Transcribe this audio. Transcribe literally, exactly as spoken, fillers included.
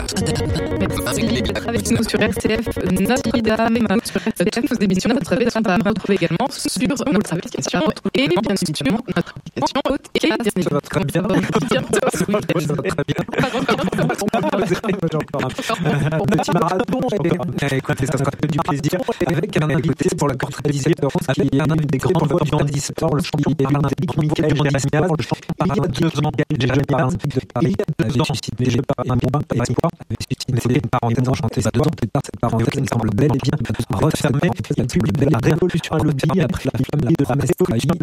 Merci d'être avec nous sur R C F Notre-Dame. Sur R C F, nos émissions Notre Rédemption à retrouver également sur notre application et bien sûr notre application haute et ça va très bien. Un petit marathon. Écoutez, ça sera que du plaisir avec un invité pour la portraitiser de France qui est un des grands voyants de l'histoire, le champion paralympique Michael Gérassias, le champion paralympique déjà paralympique de Paris, avait suscité j'ai pas un combat et espoir, avait suscité une parenthèse enchantée. Ça doit être cette parenthèse me semble bel et bien refermée. Il y a plus de la révolution à l'outil après la flamme de la Ramassouraï